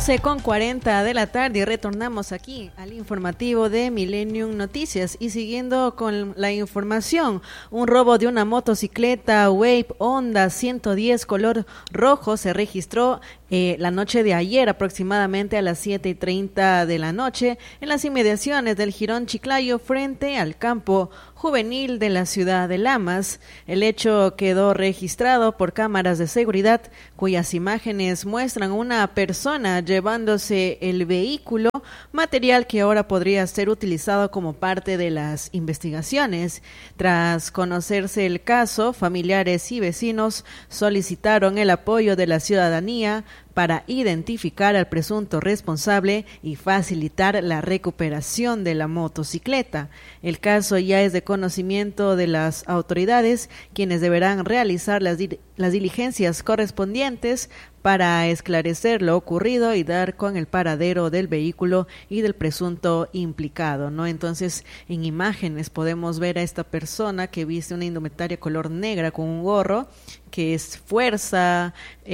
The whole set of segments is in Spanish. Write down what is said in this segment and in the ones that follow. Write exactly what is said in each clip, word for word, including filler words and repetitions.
doce con cuarenta de la tarde y retornamos aquí al informativo de Millennium Noticias. Y siguiendo con la información, un robo de una motocicleta Wave Honda ciento diez color rojo se registró eh, la noche de ayer aproximadamente a las siete y treinta de la noche en las inmediaciones del Jirón Chiclayo frente al campo juvenil de la ciudad de Lamas. El hecho quedó registrado por cámaras de seguridad cuyas imágenes muestran una persona llevándose el vehículo, material que ahora podría ser utilizado como parte de las investigaciones. Tras conocerse el caso, familiares y vecinos solicitaron el apoyo de la ciudadanía para identificar al presunto responsable y facilitar la recuperación de la motocicleta. El caso ya es de conocimiento de las autoridades, quienes deberán realizar las, las diligencias correspondientes para esclarecer lo ocurrido y dar con el paradero del vehículo y del presunto implicado, ¿no? Entonces, en imágenes podemos ver a esta persona que viste una indumentaria color negra con un gorro, que es fuerza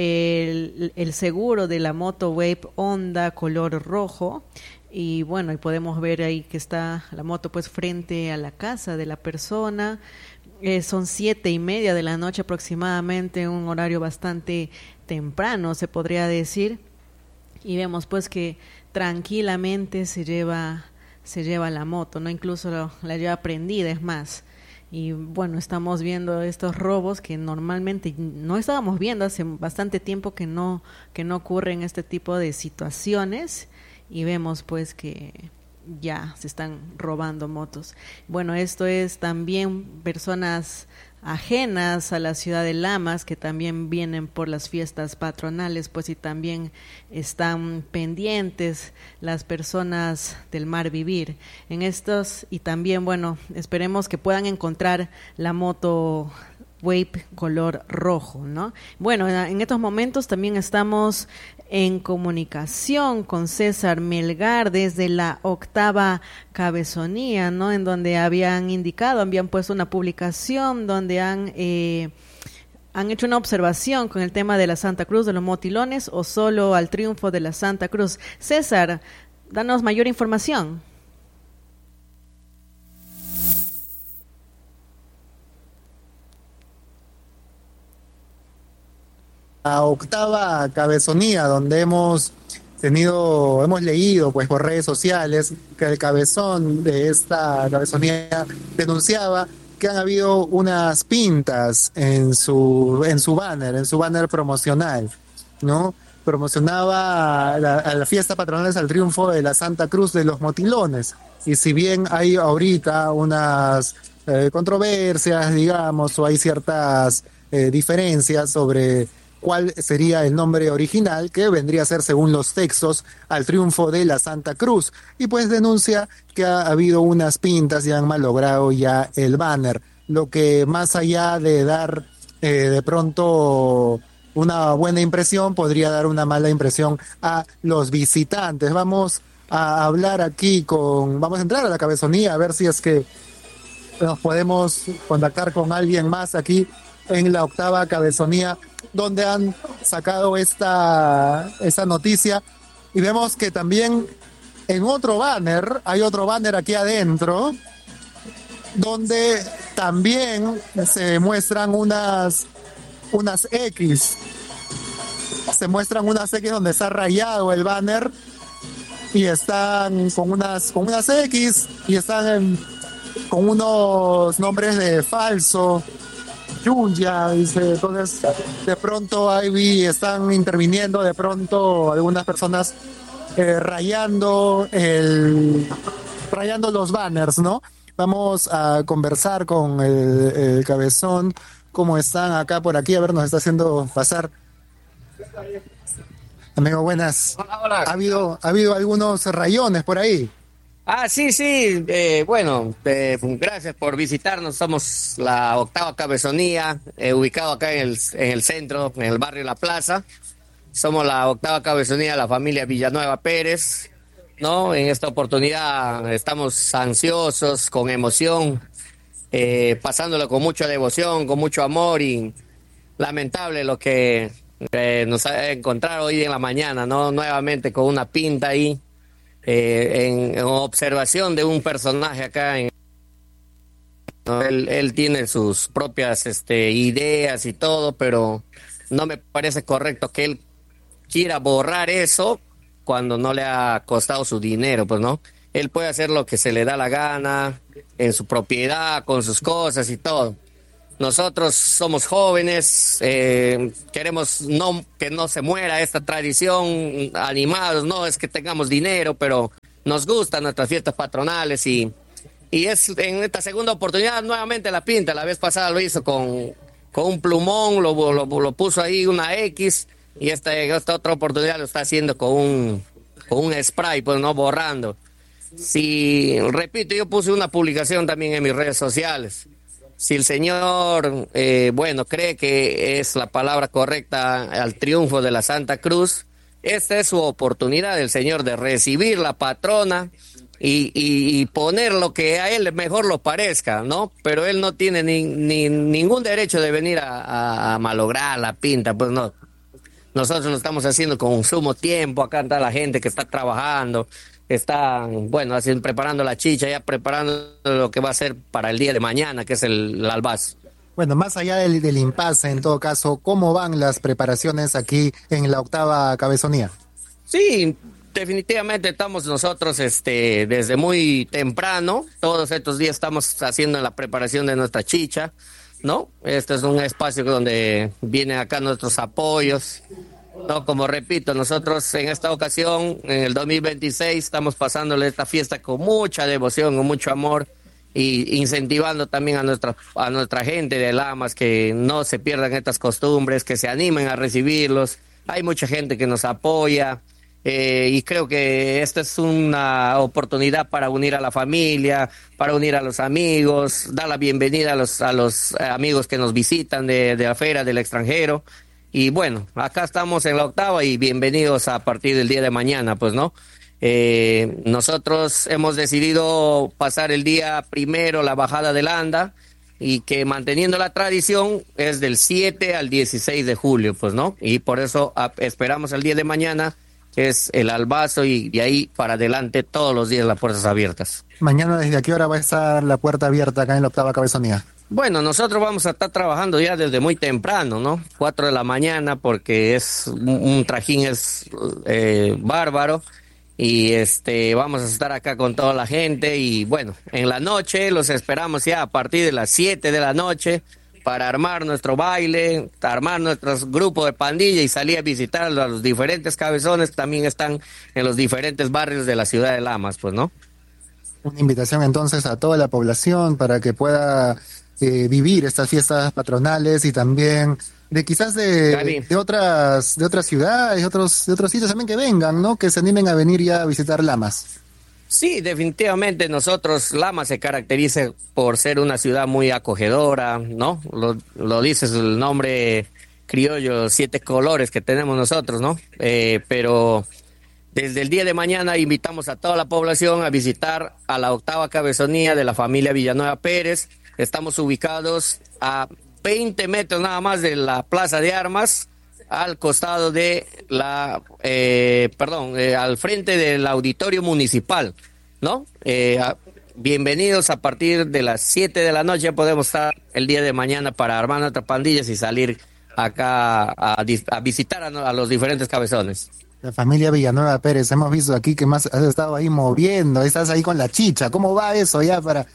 el, el seguro de la moto Wave Honda color rojo. Y bueno, y podemos ver ahí que está la moto pues frente a la casa de la persona. Eh, son siete y media de la noche aproximadamente, un horario bastante temprano se podría decir, y vemos pues que tranquilamente se lleva se lleva la moto, no incluso lo, la lleva prendida, es más. Y bueno, estamos viendo estos robos que normalmente no estábamos viendo, hace bastante tiempo que no que no ocurren este tipo de situaciones, y vemos pues que ya se están robando motos. Bueno, esto es también personas ajenas a la ciudad de Lamas que también vienen por las fiestas patronales, pues, y también están pendientes las personas del Mar Vivir en estos. Y también, bueno, esperemos que puedan encontrar la moto Wave color rojo, ¿no? Bueno, en estos momentos también estamos en comunicación con César Melgar desde la octava cabezonía, ¿no? En donde habían indicado, habían puesto una publicación donde han eh, han hecho una observación con el tema de la Santa Cruz de los Motilones o solo al triunfo de la Santa Cruz. César, danos mayor información. La octava cabezonía, donde hemos tenido, hemos leído pues por redes sociales que el cabezón de esta cabezonía denunciaba que han habido unas pintas en su en su banner, en su banner promocional, ¿no? Promocionaba la, a la fiesta patronal al triunfo de la Santa Cruz de los Motilones. Y si bien hay ahorita unas eh, controversias, digamos, o hay ciertas eh, diferencias sobre cuál sería el nombre original, que vendría a ser, según los textos, al triunfo de la Santa Cruz. Y pues denuncia que ha habido unas pintas y han malogrado ya el banner, lo que más allá de dar eh, de pronto una buena impresión, podría dar una mala impresión a los visitantes. Vamos a hablar aquí con, vamos a entrar a la cabezonía a ver si es que nos podemos contactar con alguien más aquí en la octava cabezonía, donde han sacado esta, esta noticia. Y vemos que también en otro banner, hay otro banner aquí adentro, donde también se muestran unas, unas X. Se muestran unas X donde está rayado el banner y están con unas, con unas X y están en, con unos nombres de falso. Yuya, dice. Entonces, de pronto ahí están interviniendo, de pronto algunas personas eh, rayando el rayando los banners, ¿no? Vamos a conversar con el, el cabezón. ¿Cómo están acá por aquí? A ver, nos está haciendo pasar. Amigo, buenas. Hola, hola. ¿Ha habido, ha habido algunos rayones por ahí? Ah, sí, sí, eh, bueno, eh, gracias por visitarnos. Somos la octava cabezonía, eh, ubicado acá en el, en el centro, en el barrio La Plaza. Somos la octava cabezonía de la familia Villanueva Pérez, ¿no? En esta oportunidad estamos ansiosos, con emoción, eh, pasándolo con mucha devoción, con mucho amor, y lamentable lo que eh, nos ha encontrado hoy en la mañana, ¿no? Nuevamente con una pinta ahí, eh, en, en observación de un personaje acá en... ¿no? Él, él tiene sus propias este, ideas y todo, pero no me parece correcto que él quiera borrar eso cuando no le ha costado su dinero, pues, ¿no? Él puede hacer lo que se le da la gana, en su propiedad, con sus cosas y todo. Nosotros somos jóvenes, eh, queremos no que no se muera esta tradición, animados, no es que tengamos dinero, pero nos gustan nuestras fiestas patronales y, y es en esta segunda oportunidad nuevamente la pinta. La vez pasada lo hizo con, con un plumón, lo, lo, lo puso ahí una X, y esta, esta otra oportunidad lo está haciendo con un, con un spray, pues no borrando. Si, repito, yo puse una publicación también en mis redes sociales. Si el señor, eh, bueno, cree que es la palabra correcta al triunfo de la Santa Cruz, esta es su oportunidad del señor de recibir la patrona y, y, y poner lo que a él mejor lo parezca, ¿no? Pero él no tiene ni, ni ningún derecho de venir a, a, a malograr la pinta, pues no. Nosotros lo estamos haciendo con sumo tiempo, acá está la gente que está trabajando, están, bueno, haciendo, preparando la chicha, ya preparando lo que va a ser para el día de mañana, que es el, el albaz. Bueno, más allá del, del impasse, en todo caso, ¿cómo van las preparaciones aquí en la octava cabezonía? Sí, definitivamente estamos nosotros este, desde muy temprano, todos estos días estamos haciendo la preparación de nuestra chicha, ¿no? Este es un espacio donde vienen acá nuestros apoyos, ¿no? Como repito, nosotros en esta ocasión, en el dos mil veintiséis, estamos pasándole esta fiesta con mucha devoción, con mucho amor, y incentivando también a nuestra, a nuestra gente de Lamas que no se pierdan estas costumbres, que se animen a recibirlos. Hay mucha gente que nos apoya, eh, y creo que esta es una oportunidad para unir a la familia, para unir a los amigos, dar la bienvenida a los, a los amigos que nos visitan de, de afuera, del extranjero. Y bueno, acá estamos en la octava y bienvenidos a partir del día de mañana, pues, ¿no? Eh, nosotros hemos decidido pasar el día primero la bajada del anda y que manteniendo la tradición es del siete al dieciséis de julio, pues, ¿no? Y por eso a, esperamos el día de mañana, que es el albazo, y de ahí para adelante todos los días las puertas abiertas. Mañana, ¿desde a qué hora va a estar la puerta abierta acá en la octava cabezonía? Bueno, nosotros vamos a estar trabajando ya desde muy temprano, ¿no? Cuatro de la mañana, porque es un, un trajín es eh, bárbaro, y este vamos a estar acá con toda la gente, y bueno, en la noche los esperamos ya a partir de las siete de la noche para armar nuestro baile, armar nuestro grupo de pandilla y salir a visitar a los diferentes cabezones que también están en los diferentes barrios de la ciudad de Lamas, pues, ¿no? Una invitación entonces a toda la población para que pueda eh, vivir estas fiestas patronales, y también de quizás de, de otras de otras ciudades, de otros, de otros sitios también que vengan, ¿no? Que se animen a venir ya a visitar Lamas. Sí, definitivamente nosotros, Lamas se caracteriza por ser una ciudad muy acogedora, ¿no? Lo, lo dices el nombre criollo, siete colores que tenemos nosotros, ¿no? Eh, pero desde el día de mañana invitamos a toda la población a visitar a la octava cabezonía de la familia Villanueva Pérez. Estamos ubicados a veinte metros nada más de la Plaza de Armas, al costado de la, eh, perdón, eh, al frente del auditorio municipal, ¿no? Eh, a, bienvenidos a partir de las siete de la noche, ya podemos estar el día de mañana para armar nuestras pandillas y salir acá a, a visitar a, a los diferentes cabezones. La familia Villanueva Pérez, hemos visto aquí que más has estado ahí moviendo, estás ahí con la chicha, ¿cómo va eso ya para...?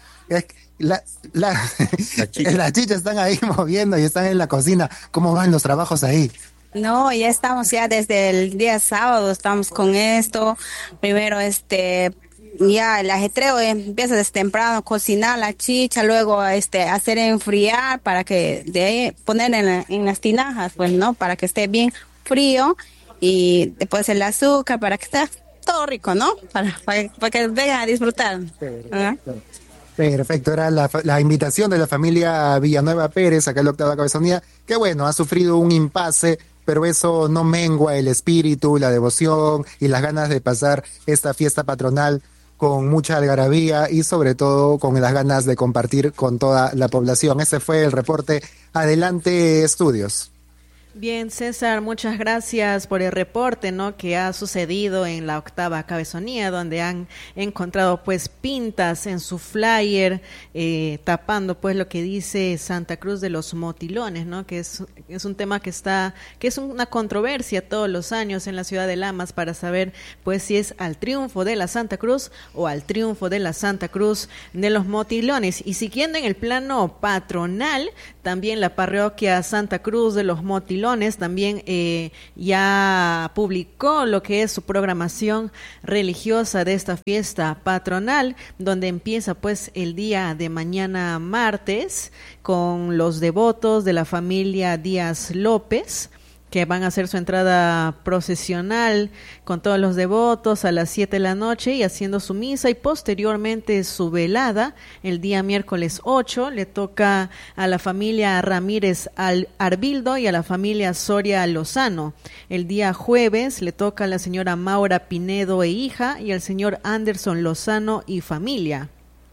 La, la, la chicha. Las chichas están ahí moviendo y están en la cocina, ¿cómo van los trabajos ahí? No, ya estamos ya desde el día sábado, estamos con esto. Primero, este, ya el ajetreo empieza desde temprano, cocinar la chicha, luego este, hacer enfriar para que de ahí poner en, la, en las tinajas, pues, ¿no? Para que esté bien frío, y después el azúcar para que esté todo rico, ¿no? Para, para, para que vengan a disfrutar. Perfecto. ¿Uh? Perfecto, era la, la invitación de la familia Villanueva Pérez, acá en la octava cabezonía, que bueno, ha sufrido un impasse, pero eso no mengua el espíritu, la devoción y las ganas de pasar esta fiesta patronal con mucha algarabía y sobre todo con las ganas de compartir con toda la población. Ese fue el reporte. Adelante, estudios. Bien, César, muchas gracias por el reporte, ¿no?, que ha sucedido en la octava cabezonía, donde han encontrado pues pintas en su flyer eh, tapando pues lo que dice Santa Cruz de los Motilones, ¿no?, que es, es un tema que está, que es una controversia todos los años en la ciudad de Lamas para saber pues si es al triunfo de la Santa Cruz o al triunfo de la Santa Cruz de los Motilones. Y siguiendo en el plano patronal, también la parroquia Santa Cruz de los Motilones también eh, ya publicó lo que es su programación religiosa de esta fiesta patronal, donde empieza pues el día de mañana martes con los devotos de la familia Díaz López, que van a hacer su entrada procesional con todos los devotos a las siete de la noche y haciendo su misa y posteriormente su velada. El día miércoles ocho le toca a la familia Ramírez Al Arbildo y a la familia Soria Lozano. El día jueves le toca a la señora Maura Pinedo e hija y al señor Anderson Lozano y familia.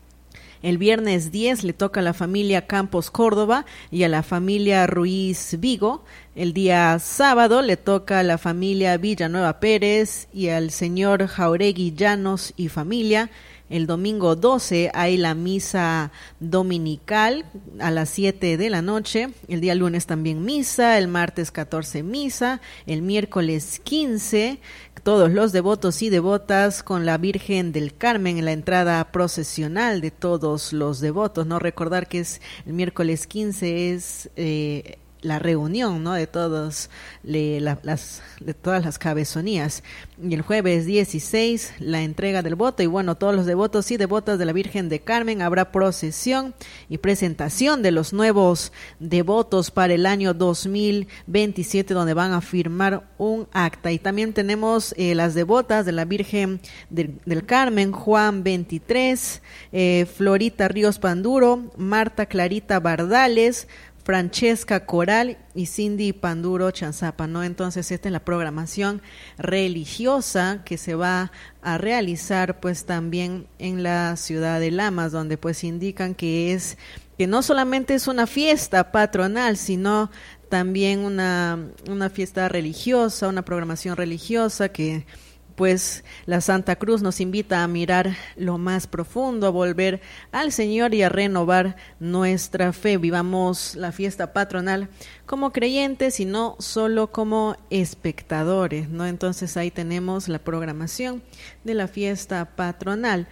El viernes diez le toca a la familia Campos Córdoba y a la familia Ruiz Vigo. El día sábado le toca a la familia Villanueva Pérez y al señor Jauregui Llanos y familia. El domingo doce hay la misa dominical a las siete de la noche. El día lunes también misa, el martes catorce misa, el miércoles quince todos los devotos y devotas con la Virgen del Carmen en la entrada procesional de todos los devotos, ¿no? Recordar que es el miércoles quince es eh, la reunión, ¿no?, de todos le, la, las de todas las cabezonías, y el jueves dieciséis la entrega del voto. Y bueno, todos los devotos y devotas de la Virgen de Carmen, habrá procesión y presentación de los nuevos devotos para el año dos mil veintisiete, donde van a firmar un acta. Y también tenemos eh, las devotas de la Virgen de, del Carmen, Juan veintitrés, eh, Florita Ríos Panduro, Marta Clarita Bardales, Francesca Coral y Cindy Panduro Chanzapa, ¿no? Entonces esta es la programación religiosa que se va a realizar pues también en la ciudad de Lamas, donde pues indican que es que no solamente es una fiesta patronal, sino también una, una fiesta religiosa, una programación religiosa que pues la Santa Cruz nos invita a mirar lo más profundo, a volver al Señor y a renovar nuestra fe. Vivamos la fiesta patronal como creyentes y no solo como espectadores, ¿no? Entonces ahí tenemos la programación de la fiesta patronal.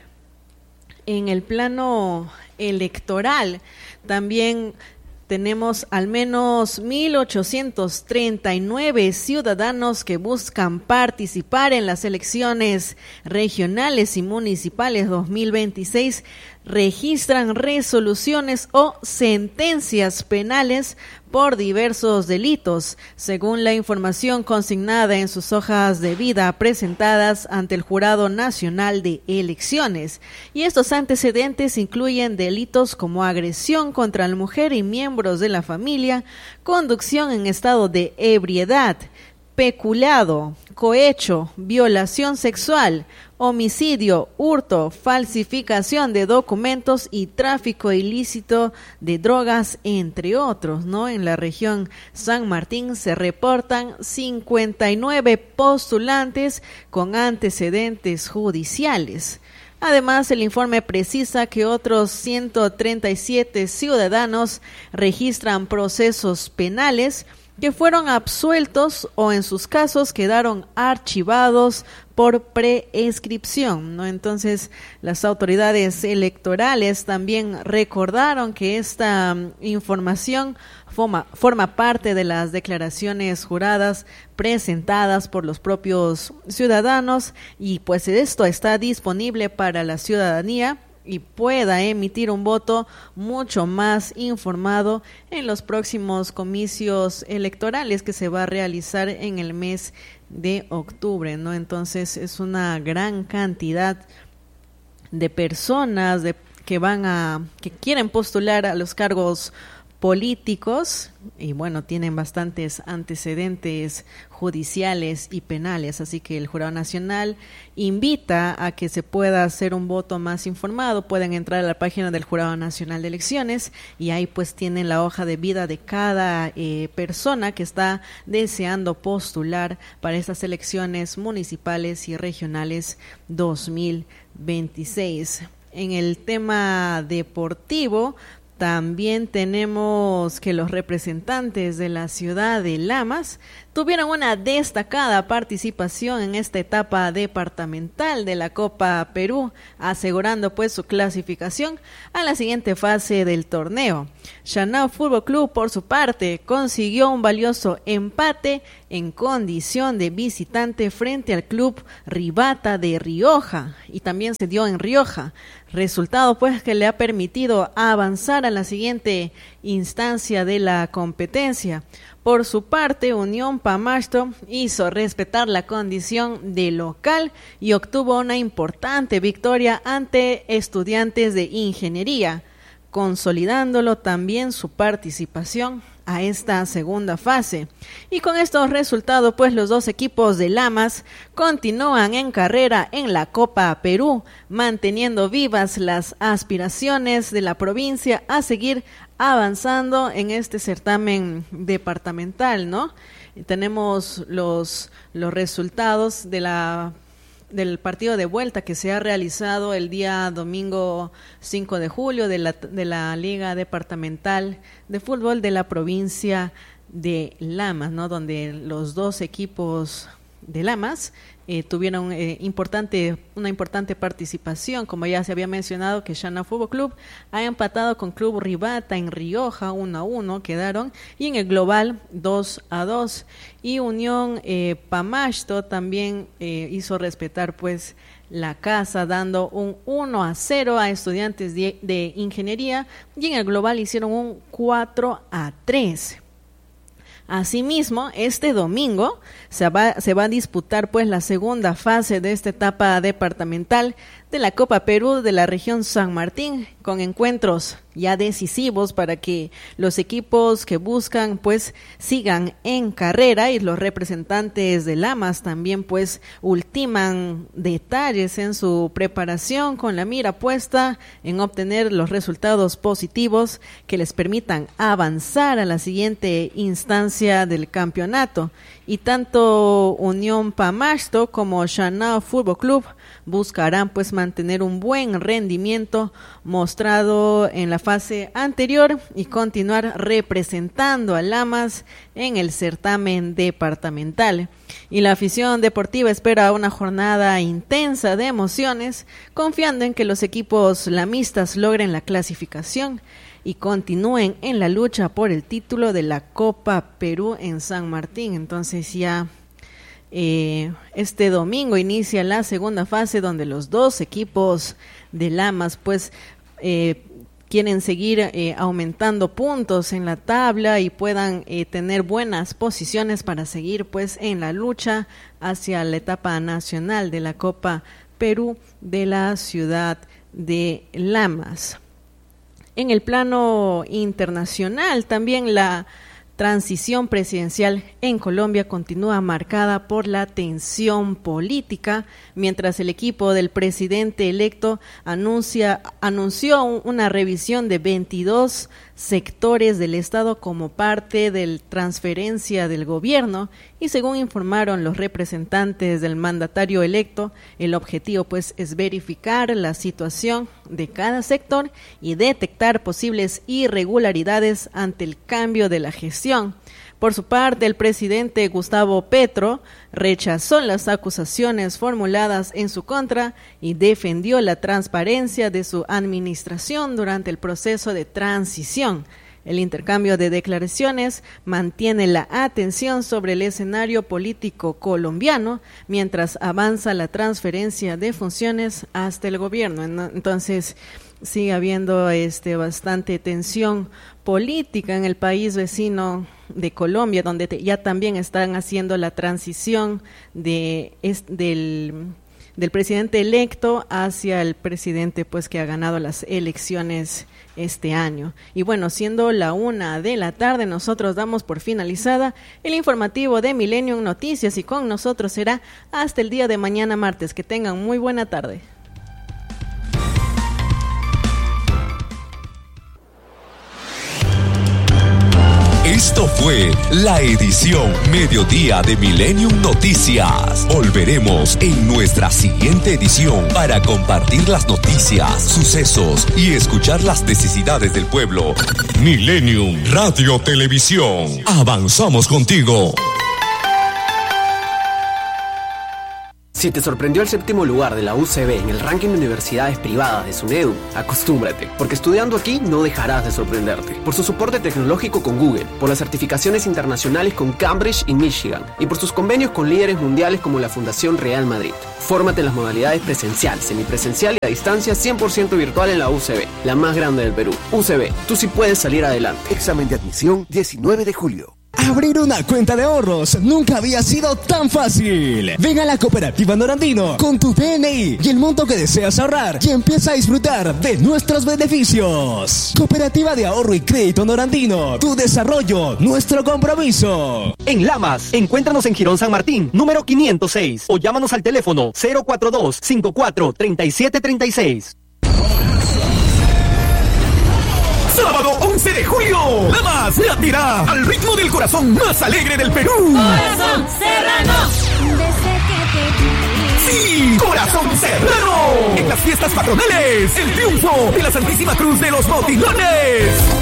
En el plano electoral también tenemos al menos mil ochocientos treinta y nueve ciudadanos que buscan participar en las elecciones regionales y municipales dos mil veintiséis. Registran resoluciones o sentencias penales por diversos delitos, según la información consignada en sus hojas de vida presentadas ante el Jurado Nacional de Elecciones. Y estos antecedentes incluyen delitos como agresión contra la mujer y miembros de la familia, conducción en estado de ebriedad, peculado, cohecho, violación sexual, homicidio, hurto, falsificación de documentos y tráfico ilícito de drogas, entre otros, ¿no? En la región San Martín se reportan cincuenta y nueve postulantes con antecedentes judiciales. Además, el informe precisa que otros ciento treinta y siete ciudadanos registran procesos penales que fueron absueltos o en sus casos quedaron archivados por prescripción, ¿no? Entonces, las autoridades electorales también recordaron que esta um, información forma, forma parte de las declaraciones juradas presentadas por los propios ciudadanos y pues esto está disponible para la ciudadanía y pueda emitir un voto mucho más informado en los próximos comicios electorales que se va a realizar en el mes de octubre, ¿no? Entonces es una gran cantidad de personas de, que van a que quieren postular a los cargos políticos y bueno, tienen bastantes antecedentes judiciales y penales, así que el Jurado Nacional invita a que se pueda hacer un voto más informado. Pueden entrar a la página del Jurado Nacional de Elecciones y ahí pues tienen la hoja de vida de cada eh, persona que está deseando postular para estas elecciones municipales y regionales dos mil veintiséis. En el tema deportivo, también tenemos que los representantes de la ciudad de Lamas tuvieron una destacada participación en esta etapa departamental de la Copa Perú, asegurando pues su clasificación a la siguiente fase del torneo. Shanao Fútbol Club, por su parte, consiguió un valioso empate en condición de visitante frente al club Ribata de Rioja, y también se dio en Rioja, resultado pues que le ha permitido avanzar a la siguiente instancia de la competencia. Por su parte, Unión Pamasto hizo respetar la condición de local y obtuvo una importante victoria ante Estudiantes de Ingeniería, consolidándolo también su participación a esta segunda fase. Y con estos resultados, pues los dos equipos de Lamas continúan en carrera en la Copa Perú, manteniendo vivas las aspiraciones de la provincia a seguir avanzando en este certamen departamental, ¿no? Tenemos los, los resultados de la del partido de vuelta que se ha realizado el día domingo cinco de julio de la, de la Liga Departamental de Fútbol de la provincia de Lamas, ¿no? Donde los dos equipos de Lamas eh, tuvieron eh, importante una importante participación, como ya se había mencionado, que Shanao Fútbol Club ha empatado con Club Ribata en Rioja uno a uno quedaron, y en el global dos a dos, y Unión eh, Pamasto también eh, hizo respetar pues la casa, dando un uno a cero a Estudiantes de, de Ingeniería, y en el global hicieron un cuatro a tres. Asimismo, este domingo se va, se va a disputar pues la segunda fase de esta etapa departamental de la Copa Perú de la región San Martín, con encuentros ya decisivos para que los equipos que buscan pues sigan en carrera, y los representantes de Lamas también pues ultiman detalles en su preparación con la mira puesta en obtener los resultados positivos que les permitan avanzar a la siguiente instancia del campeonato. Y tanto Unión Pamasto como Shanao Fútbol Club buscarán pues mantener un buen rendimiento mostrado en la fase anterior y continuar representando a Lamas en el certamen departamental. Y la afición deportiva espera una jornada intensa de emociones, confiando en que los equipos lamistas logren la clasificación y continúen en la lucha por el título de la Copa Perú en San Martín. Entonces ya eh, este domingo inicia la segunda fase, donde los dos equipos de Lamas pues eh, quieren seguir eh, aumentando puntos en la tabla y puedan eh, tener buenas posiciones para seguir pues en la lucha hacia la etapa nacional de la Copa Perú de la ciudad de Lamas. En el plano internacional, también la transición presidencial en Colombia continúa marcada por la tensión política, mientras el equipo del presidente electo anuncia, anunció una revisión de veintidós sectores del Estado como parte de la transferencia del gobierno, y según informaron los representantes del mandatario electo, el objetivo pues es verificar la situación de cada sector y detectar posibles irregularidades ante el cambio de la gestión. Por su parte, el presidente Gustavo Petro rechazó las acusaciones formuladas en su contra y defendió la transparencia de su administración durante el proceso de transición. El intercambio de declaraciones mantiene la atención sobre el escenario político colombiano mientras avanza la transferencia de funciones hasta el gobierno. Entonces, sigue habiendo este bastante tensión política en el país vecino de Colombia, donde te, ya también están haciendo la transición de es, del del presidente electo hacia el presidente pues que ha ganado las elecciones este año. Y bueno, siendo la una de la tarde, nosotros damos por finalizada el informativo de Millennium Noticias y con nosotros será hasta el día de mañana martes. Que tengan muy buena tarde. Esto fue la edición Mediodía de Millennium Noticias. Volveremos en nuestra siguiente edición para compartir las noticias, sucesos y escuchar las necesidades del pueblo. Millennium Radio Televisión. Avanzamos contigo. Si te sorprendió el séptimo lugar de la U C B en el ranking de universidades privadas de SUNEDU, acostúmbrate, porque estudiando aquí no dejarás de sorprenderte. Por su soporte tecnológico con Google, por las certificaciones internacionales con Cambridge y Michigan, y por sus convenios con líderes mundiales como la Fundación Real Madrid. Fórmate en las modalidades presencial, semipresencial y a distancia cien por ciento virtual en la U C B, la más grande del Perú. U C B, tú sí puedes salir adelante. Examen de admisión diecinueve de julio. Abrir una cuenta de ahorros nunca había sido tan fácil. Ven a la Cooperativa Norandino con tu D N I y el monto que deseas ahorrar y empieza a disfrutar de nuestros beneficios. Cooperativa de Ahorro y Crédito Norandino, tu desarrollo, nuestro compromiso. En Lamas, encuéntranos en Girón San Martín, número quinientos seis, o llámanos al teléfono cero cuatro dos, cinco cuatro, tres siete tres seis. Sábado once de julio, Lamas latirá al ritmo del corazón más alegre del Perú. Corazón Serrano. Sí, Corazón Serrano. En las fiestas patronales, el triunfo de la Santísima Cruz de los Motilones.